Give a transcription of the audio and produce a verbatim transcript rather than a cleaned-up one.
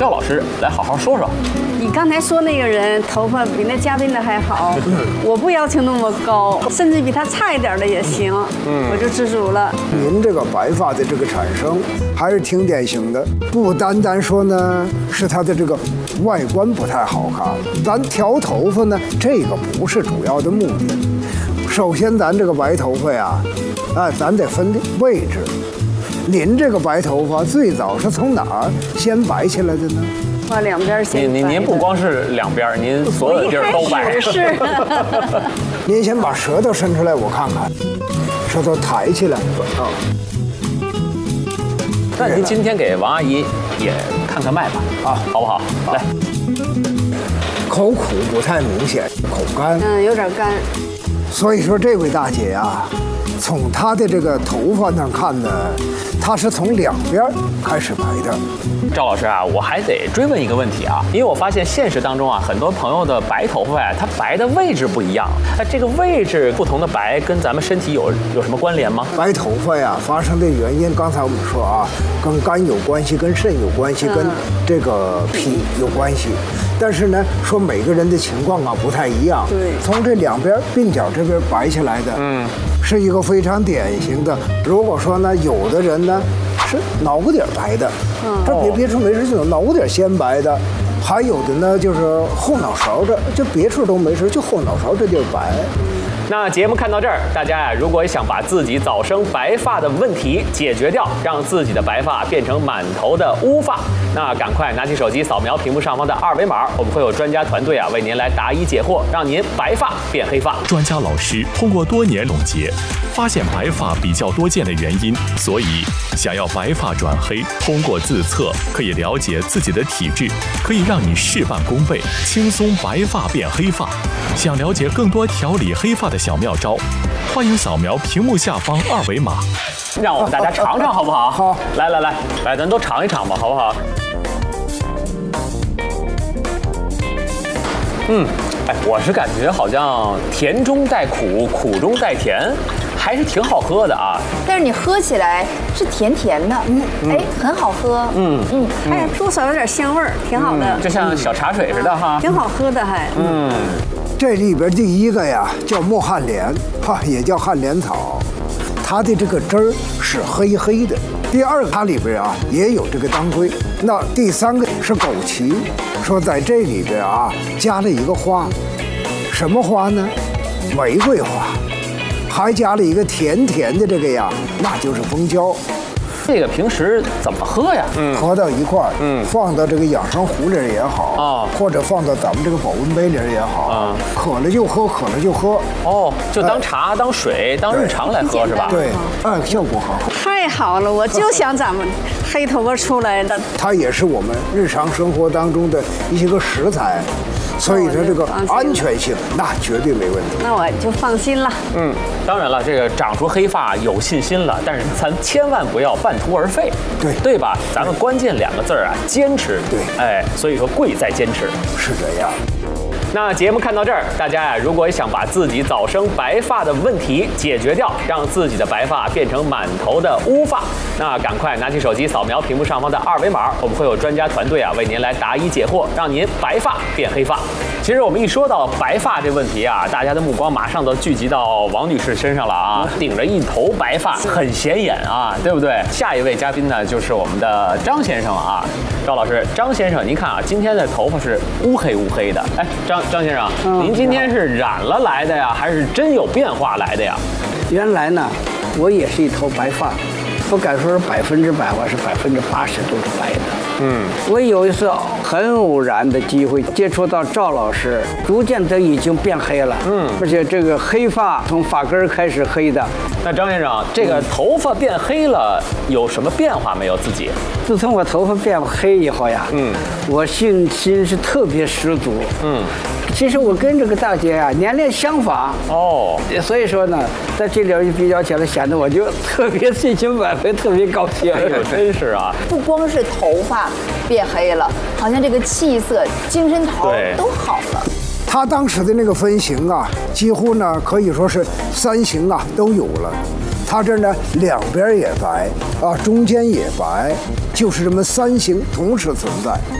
赵老师来好好说说。 你刚才说那个人头发比那嘉宾的还好，我不要求那么高，甚至比他差一点的也行，嗯，我就知足了。 您这个白发的这个产生还是挺典型的，不单单说呢是他的这个外观不太好看，咱调头发呢这个不是主要的目的。首先咱这个白头发呀，啊，咱得分位置。您这个白头发最早是从哪儿先白起来的呢？ 把两边先您您您不光是两边，您所有的地儿都白。 是。 您先把舌头伸出来，我看看，舌头抬起来啊。 那您今天给王阿姨也看看脉吧，啊，好不好？来， 口苦不太明显，口干， 嗯，有点干。 所以说这位大姐呀，从她的这个头发上看呢，她是从两边开始白的。 赵老师啊，我还得追问一个问题啊，因为我发现现实当中啊，很多朋友的白头发呀，它白的位置不一样。那这个位置不同的白，跟咱们身体有有什么关联吗？ 白头发呀，发生的原因，刚才我们说啊，跟肝有关系，跟肾有关系，跟这个脾有关系。但是呢，说每个人的情况啊不太一样。 对， 从这两边鬓角这边白起来的，嗯，是一个非常典型的。如果说呢，有的人呢是脑瓜底儿白的，嗯，这别别处没事就有脑瓜底儿先白的，还有的呢就是后脑勺这就别处都没事，就后脑勺这地儿白。 那节目看到这儿，大家呀，如果想把自己早生白发的问题解决掉，让自己的白发变成满头的乌发，那赶快拿起手机扫描屏幕上方的二维码，我们会有专家团队啊为您来答疑解惑，让您白发变黑发。 专家老师通过多年总结，发现白发比较多见的原因，所以想要白发转黑，通过自测可以了解自己的体质，可以让你事半功倍，轻松白发变黑发。想了解更多调理黑发的小妙招，欢迎扫描屏幕下方二维码。 让我们大家尝尝好不好？ 好， 来来来来，咱都尝一尝吧，好不好？嗯，哎，我是感觉好像甜中带苦，苦中带甜，还是挺好喝的啊。 但是你喝起来是甜甜的，嗯，哎，很好喝， 嗯嗯，哎，多少有点香味儿，挺好的， 就像小茶水似的哈， 挺好喝的还， 嗯。 这里边第一个呀叫墨旱莲，哈，也叫旱莲草，它的这个汁儿是黑黑的。第二个它里边啊也有这个当归。那第三个是枸杞，说在这里边啊加了一个花，什么花呢？玫瑰花，还加了一个甜甜的这个呀，那就是蜂胶。 这个平时怎么喝呀？ 嗯，合到一块儿，嗯，放到这个养生壶里也好啊，或者放到咱们这个保温杯里也好啊，渴了就喝，渴了就喝。 哦，就当茶、当水、当日常来喝是吧？ 对，哎，效果好。 太好了，我就想咱们黑头发出来的。 它也是我们日常生活当中的一些个食材。所以说这个安全性那绝对没问题， 那我就放心了。 嗯，当然了，这个长出黑发有信心了，但是咱千万不要半途而废， 对对吧？咱们关键两个字儿啊，坚持。 对， 哎，所以说贵在坚持， 是这样。 那节目看到这儿，大家呀，如果想把自己早生白发的问题解决掉，让自己的白发变成满头的乌发，那赶快拿起手机扫描屏幕上方的二维码，我们会有专家团队啊为您来答疑解惑，让您白发变黑发。其实我们一说到白发这问题啊，大家的目光马上都聚集到王女士身上了啊，顶着一头白发，很显眼啊，对不对？下一位嘉宾呢，就是我们的张先生啊，赵老师，张先生，您看啊，今天的头发是乌黑乌黑的，哎，张。张先生，嗯、您今天是染了来的呀，还是真有变化来的呀？ 原来呢，我也是一头白发，不敢说是百分之百，我是百分之八十都是白的。嗯，我有一次很偶然的机会接触到赵老师，逐渐的已经变黑了。嗯，而且这个黑发从发根开始黑的。 那张先生，这个头发变黑了，有什么变化没有？自己？ 自从我头发变黑以后呀，嗯，我信心是特别十足。嗯。其实我跟这个大姐啊年龄相仿哦，所以说呢，在这里一比较起来，显得我就特别信心满分，特别高兴。 哎呦，真是啊！ 不光是头发变黑了，好像这个气色、精神头都好了。 他当时的那个分型啊，几乎呢可以说是三型啊都有了。他这呢两边也白啊，中间也白，就是这么三型同时存在。